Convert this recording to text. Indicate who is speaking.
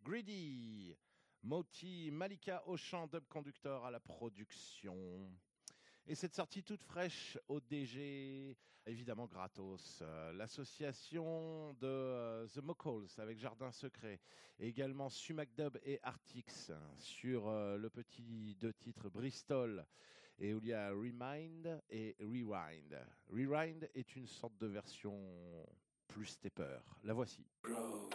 Speaker 1: Greedy. Moti Malika au chant, Dub Conductor à la production. Et cette sortie toute fraîche au DG, évidemment gratos. L'association de The Mocals avec Jardin Secret. Et également Sumac Dub et Artix sur le petit 2 titres Bristol. Et où il y a Remind et Rewind. Rewind est une sorte de version plus stepper. La voici.